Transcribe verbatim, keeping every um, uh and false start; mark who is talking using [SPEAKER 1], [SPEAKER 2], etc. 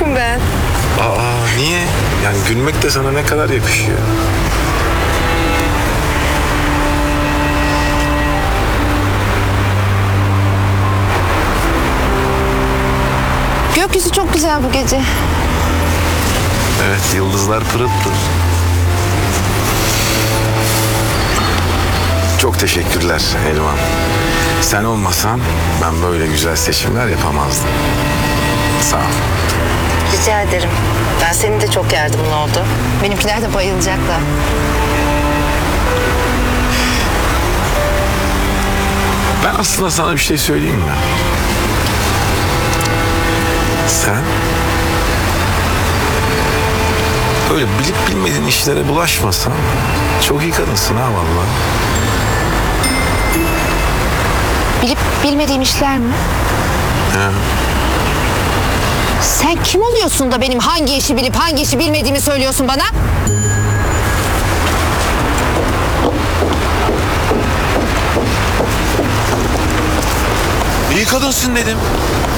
[SPEAKER 1] gülmüşüm ben.
[SPEAKER 2] Aa niye? Yani gülmek de sana ne kadar yakışıyor.
[SPEAKER 1] Gökyüzü çok güzel bu gece.
[SPEAKER 2] Evet, yıldızlar pırıl pırıl. Çok teşekkürler Elvan. Sen olmasan ben böyle güzel seçimler yapamazdım. Sağ ol.
[SPEAKER 1] Rica ederim. Ben senin de çok yardımın oldu. Benimkiler de bayılacaklar.
[SPEAKER 2] Ben aslında sana bir şey söyleyeyim mi? Sen böyle bilip bilmediğin işlere bulaşmasan çok iyi kadınsın ha vallahi.
[SPEAKER 1] Bilip bilmediğim işler mi?
[SPEAKER 2] He.
[SPEAKER 1] Sen kim oluyorsun da benim hangi işi bilip hangi işi bilmediğimi söylüyorsun bana?
[SPEAKER 2] İyi kadınsın dedim.